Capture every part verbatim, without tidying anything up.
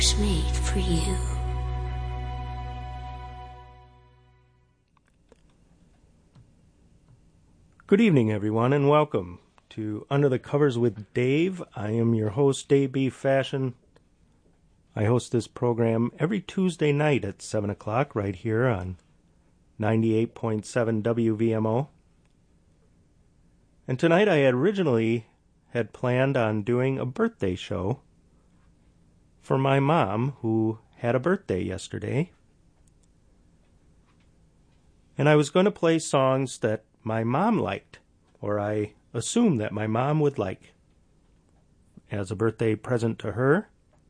Made for you. Good evening, everyone, and welcome to Under the Covers with Dave. I am your host, Dave B. Fashion. I host this program every Tuesday night at seven o'clock right here on ninety-eight point seven W V M O. And tonight I had originally had planned on doing a birthday show for my mom, who had a birthday yesterday. And I was going to play songs that my mom liked, or I assumed that my mom would like, as a birthday present to her.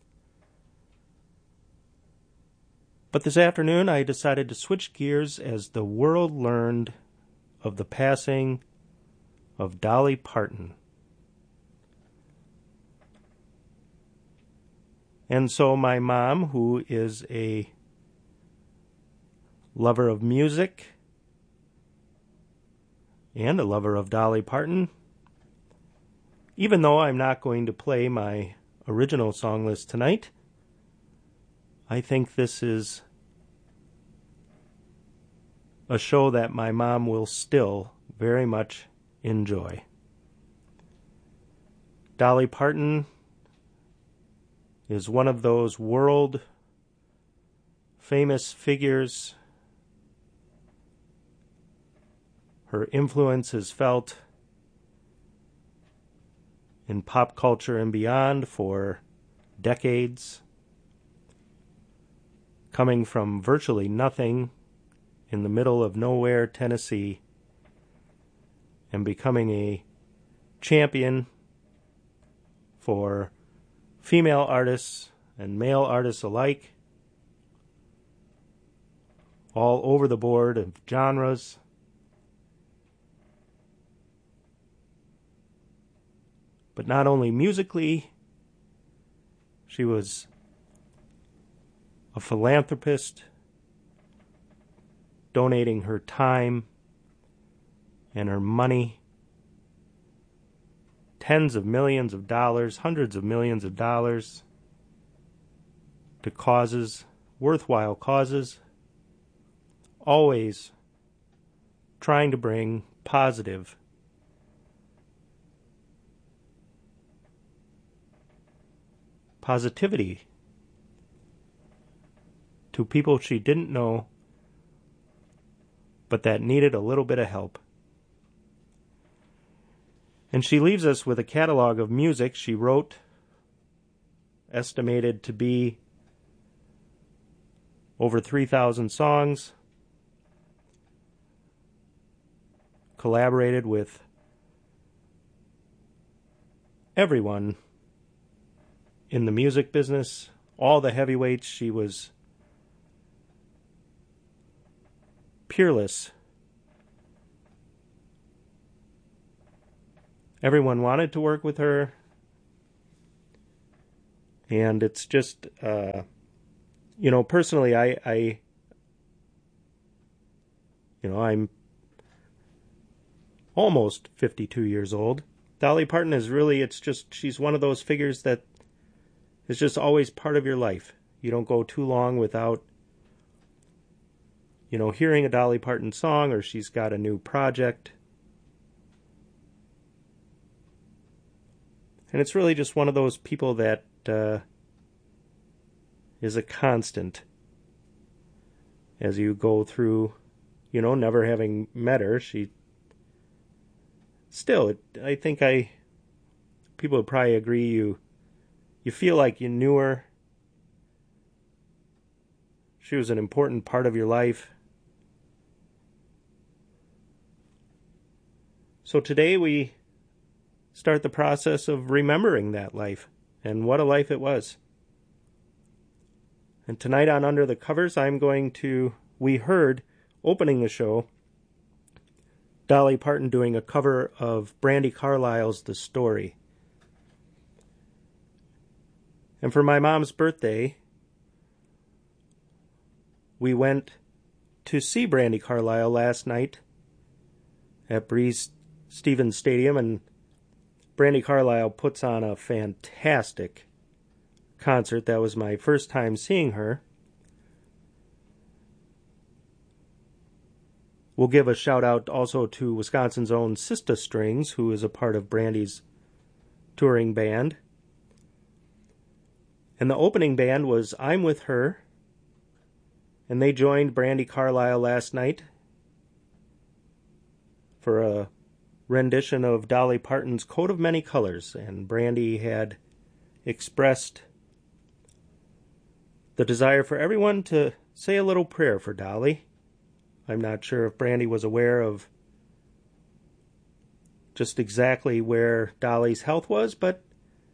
But this afternoon I decided to switch gears as the world learned of the passing of Dolly Parton. And so my mom, who is a lover of music and a lover of Dolly Parton, even though I'm not going to play my original song list tonight, I think this is a show that my mom will still very much enjoy. Dolly Parton is one of those world famous figures. Her influence is felt in pop culture and beyond for decades, coming from virtually nothing in the middle of nowhere, Tennessee, and becoming a champion for female artists and male artists alike, all over the board of genres. But not only musically, she was a philanthropist, donating her time and her money, tens of millions of dollars, hundreds of millions of dollars, to causes, worthwhile causes, always trying to bring positive positivity to people she didn't know, but that needed a little bit of help. And she leaves us with a catalog of music she wrote, estimated to be over three thousand songs, collaborated with everyone in the music business, all the heavyweights. She was peerless. Everyone wanted to work with her, and it's just, uh, you know, personally, I, I, you know, I'm almost fifty-two years old. Dolly Parton is really, it's just, she's one of those figures that is just always part of your life. You don't go too long without, you know, hearing a Dolly Parton song, or she's got a new project. And it's really just one of those people that uh, is a constant as you go through, you know, never having met her. She still, it, I think I, people would probably agree, you, you feel like you knew her. She was an important part of your life. So today we start the process of remembering that life, and what a life it was. And tonight on Under the Covers, I'm going to, we heard, opening the show, Dolly Parton doing a cover of Brandi Carlile's The Story. And for my mom's birthday, we went to see Brandi Carlile last night at Breese Stevens Stadium, and Brandi Carlile puts on a fantastic concert. That was my first time seeing her. We'll give a shout out also to Wisconsin's own Sista Strings, who is a part of Brandy's touring band. And the opening band was I'm With Her, and they joined Brandi Carlile last night for a rendition of Dolly Parton's Coat of Many Colors, and Brandi had expressed the desire for everyone to say a little prayer for Dolly. I'm not sure if Brandi was aware of just exactly where Dolly's health was, but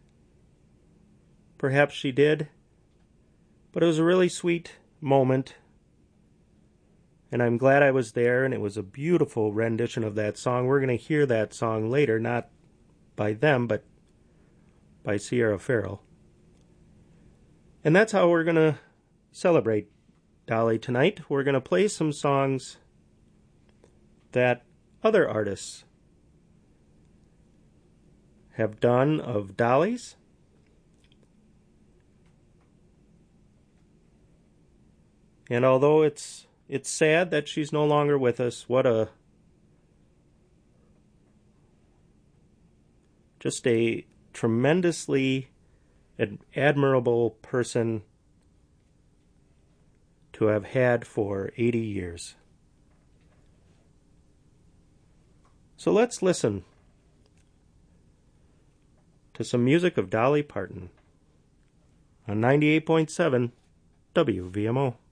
perhaps she did. But it was a really sweet moment, and I'm glad I was there, and it was a beautiful rendition of that song. We're going to hear that song later, not by them, but by Sierra Farrell. And that's how we're going to celebrate Dolly tonight. We're going to play some songs that other artists have done of Dolly's. And although it's it's sad that she's no longer with us, what a just a tremendously ad- admirable person to have had for eighty years. So let's listen to some music of Dolly Parton on ninety-eight point seven W V M O.